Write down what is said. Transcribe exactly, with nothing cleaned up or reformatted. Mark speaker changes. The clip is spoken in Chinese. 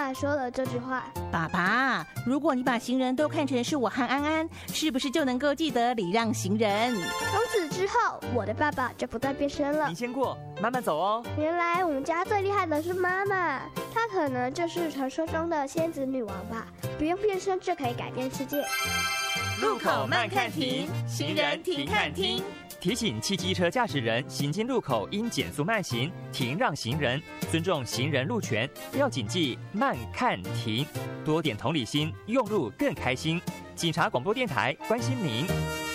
Speaker 1: 爸说了这句话。
Speaker 2: 爸爸，如果你把行人都看成是我和安安，是不是就能够记得礼让行人？
Speaker 1: 从此之后，我的爸爸就不再变身了。
Speaker 3: 您先过，慢慢走哦。
Speaker 1: 原来我们家最厉害的是妈妈，她可能就是传说中的仙子女王吧，不用变身就可以改变世界。
Speaker 3: 路口慢看停，行人停看听。提醒汽机车驾驶人行经路口应减速慢行，停让行人，尊重行人路权，要谨记慢看停，多点同理心，用路更开心。警察广播电台关心您。